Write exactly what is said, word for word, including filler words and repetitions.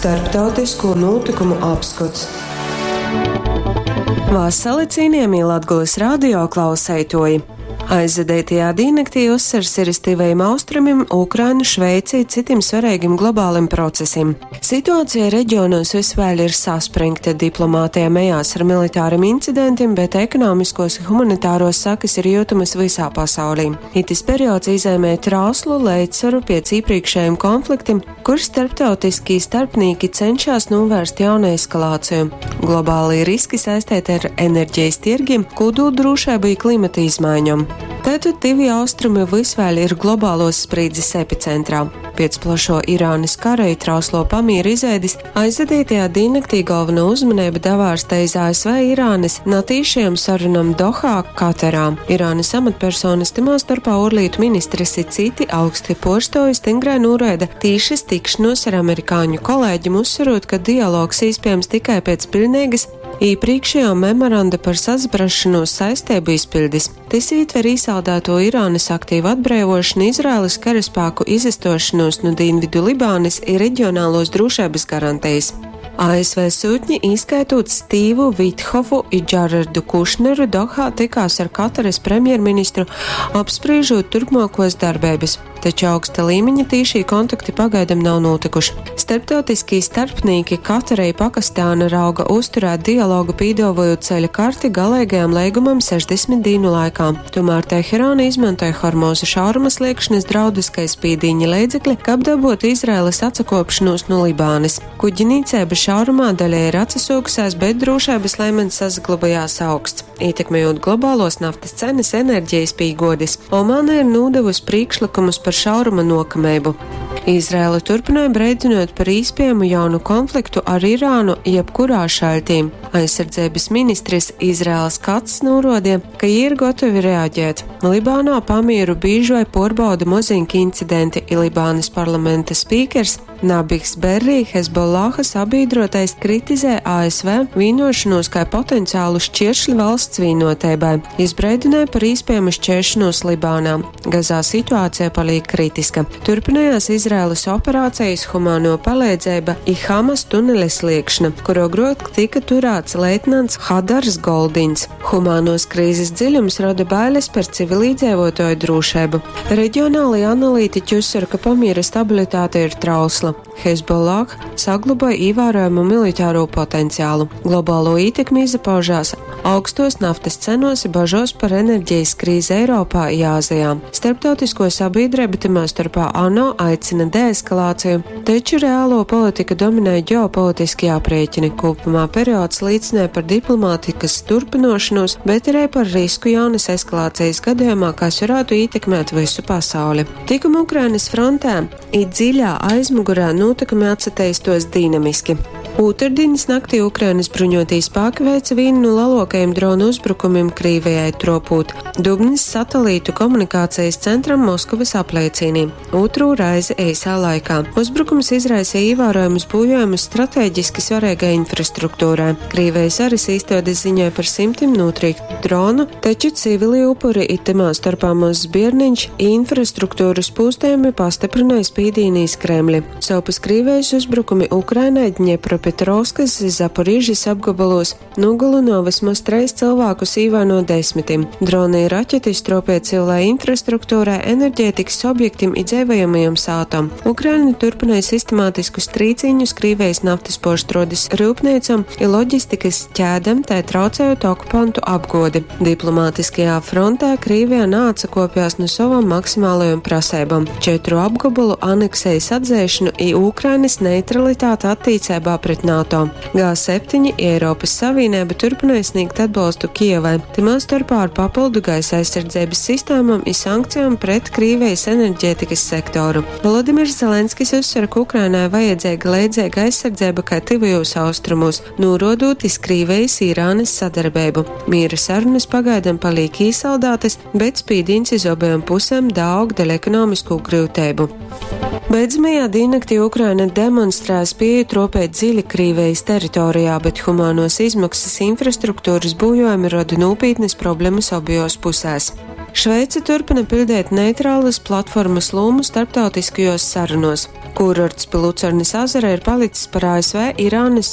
Starptautisko notikumu apskats. Vasali cienījamie Latgulis radio klausētoji! Aizvadētajā dīnaktī uzsvars ir uz tīvajiem austrumiem, Ukrainu, Šveici, citiem svarīgiem globāliem procesiem. Situācija reģionos visvēl ir saspringta, diplomātija mejās ar militāriem incidentiem, bet ekonomiskos humanitāros sakas ir jūtamas visā pasaulī. Itis periods izēmē trauslu līdzsvaru pēc iepriekšējiem konfliktiem, kur starptautiskie starpnieki cenšas novērst jaunu eskalāciju. Globālie riski saistīti ar enerģijas tirgiem, kodoldrošību un klimata izmaiņām. Tātad divi austrumi visvēl ir globālos sprīdzes epicentrā. Pēc plašo Irānas kara un trauslo pamieru izveidis aizvadītajā dīnaktī galveno uzmanību devārsta iz A S V Irānas natīšajam sarunam Dohā, Katarā. Irānas amatpersonas timā starpā ārlietu ministres ir citi augsti porstoji stingrai norāda tīšas tikšanos ar amerikāņu kolēģim, uzsverot, ka dialogs iespējams tikai pēc pilnīgas iepriekšējā memoranda par sasaprašanos saistību izpildis. Tas ietver īsaldēto Irānas aktīvu atbrīvošanu, Izraēlas karaspēku izestošanos no Dienvidu Libānas un reģionālos drošības garantijas. A S V sūtņi, izskaitot Stīvu Vithofu un Džarardu Kušneru, Dohā tikās ar Kataras premjerministru, apspriežot turpmākos darbības. Taču augsta līmeņa tīšī kontakti pagaidam nav notikuši. Starptautiskie starpnieki Katarai Pakistāna rauga uzturēt dialogu, pīdovojot ceļa karti galīgajam līgumam sešdesmit dienu laikā. Tomēr Teherāna izmantoja Hormūza šauruma sliekšanas draudiskais spīdīņa līdzekļi, kā apdabot Izraēlas atsakopšanos no Libānas. Kuģinīcēba šaurumā daļai ir atsasūkusies, bet drošības līmenis saglabājās augsts. Ietekmējot globālos naftas cenas, enerģijas pīgodis, Omāna ir nūdevusi priekšlikumus par šauruma nokamību. Izraēla turpināja brēdinot par iespējamu jaunu konfliktu ar Irānu jebkurā šaļtīm. Aizsardzības ministrs Izraēlas Kats norādīja, ka ir gatavi reaģēt. Libānā pamieru bīžoja porbauda mozīņu incidenti, ir Libānas parlamenta spīkers Nabihs Berri, Hezbollahas sabiedrotais, kritizē A S V vīnošanos kā potenciālu šķiršļu valsts vīnotībai. Izbrēdināja par iespējamu šķēršanos Libānā. Gazā situācija paliek kritiska. Turpinājās Izraēlas operācijas humāno palīdzība i Hamas tuneles liekšana, kuro grot tika turēts leitnants Hadars Goldins. Humānos krīzes dziļums rada bailes par civilīdzīvotāju drošību. Reģionāli analītiķi uzsver, ka pamiera stabilitāte ir trausla. Hezbollah saglabāja ievērojumu militāro potenciālu. Globālo ietekmi izpaužās augstos naftas cenos, bažos par enerģijas krīzi Eiropā un Āzijā. Starptautisko sabiedrību timā starpā ANO aicina deeskalāciju, taču reālo politiku dominē ģeopolitiski aprēķini. Kopumā periods liecināja par diplomātikas turpinošanos, bet arī par risku jaunas eskalācijas gadījumā, kas varētu ietekmēt visu pasauli. Tikuma Ukrainas frontē ir dziļā aizmugurā notikumi atsateistos dinamiski. Otrdienas naktī Ukrainas bruņotie spēki veica vienu no lielākajiem dronu uzbrukumiem Krievijai, tropot Dubnis satelītu komunikācijas centram Moskavas apliecīnī. Otro reizi īsā laikā. Uzbrukums izraisīja ievērojumus bojājumus strateģiski svarīgai infrastruktūrai. Krievijas aris īstenības ziņoja par simtiem notriektu dronu, taču civili upuri itimā starpā mazs bierniņš infrastruktūras pūstējumi pastiprināja spīdīnīs Kremli. Savpus Krievijas uzbrukumi Ukrainai Dņepro Petrovskas, Zaporīžas apgabalos nogalino vismaz treis cilvēkus, ievaino desmitiem. Droni ir raķeti stropē civilai infrastruktūrai, enerģētikas objektim un dzīvojamajam sātam. Ukraina turpināja sistemātiskus trīcīņus Krievijas naftas porštrodes rūpniecam un loģistikas ķēdam, tā traucējot okupantu apgodi. Diplomātiskajā frontē Krievija neatsakopjās no savām maksimālajām prasībām. Četru apgabalu aneksējas atzēšanu un Ukrainas neutralitāti attīcībā pret NATO. G septiņi Eiropas Savienība turpināja sniegt atbalstu Kijevai, timā starpā ar papildu gaisa aizsardzības sistēmām un sankcijām pret Krievijas enerģētikas sektoru. Volodimirs Zelenskis uzsver, ka Ukrainai vajadzīga līdzīga aizsardzība kā tivajos austrumos, norādot iz Krievijas Irānas sadarbību. Miera sarunas pagaidām paliek īsaldātas, bet spīdīns iz obajām pusēm daug dēļ ekonomisko grūtību. Beidzamajā dīnaktī Ukraina demonstrēja spēju tropēt dziļi Krievijas teritorijā, bet humānos izmaksas infrastruktūras bojājumi rada nopietnas problēmas abajos pusēs. Šveice turpina pildīt neitrālas platformas lomu starptautiskajos sarunos. Kurorts pie Lucernes ezera ir palicis par A S V, Irānas